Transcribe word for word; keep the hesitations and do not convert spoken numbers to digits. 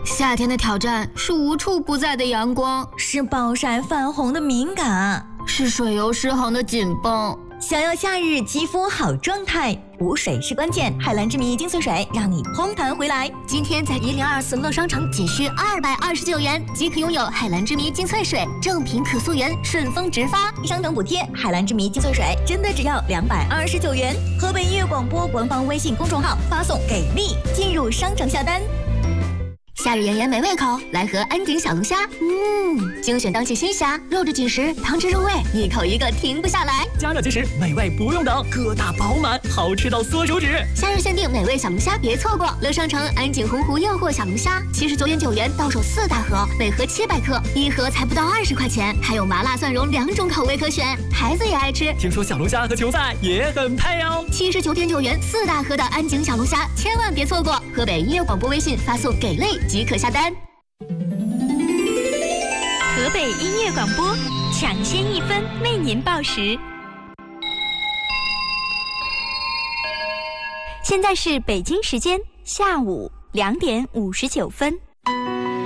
夏天的挑战是无处不在的阳光， 是暴晒泛红的敏感， 是水油失衡的紧绷。 想要夏日肌肤好状态，补水是关键。海蓝之谜精粹水让你嘭弹回来。 今天在一零二四乐商城仅需二百二十九元即可拥有海蓝之谜精粹水，正品可溯源，顺丰直发， 商等补贴。海蓝之谜精粹水真的只要两百二十九元。河北音乐广播官方微信公众号发送给力进入商城下单。 夏日炎炎没胃口，来盒安井小龙虾。嗯，精选当季新虾，肉质紧实，汤汁入味，一口一个停不下来。 加热即食，美味不用等，个大饱满，好吃到缩手指。 夏日限定美味小龙虾，别错过！乐商城安井洪湖诱惑小龙虾，七十九点九元到手四大盒，每盒七百克，一盒才不到二十块钱，还有麻辣蒜蓉两种口味可选，孩子也爱吃。 听说小龙虾和球赛也很配哦。 七十九点九元四大盒的安井小龙虾，千万别错过！河北音乐广播微信发送给力即可下单。 河北音乐广播，抢先一分为您报时。现在是北京时间下午两点五十九分。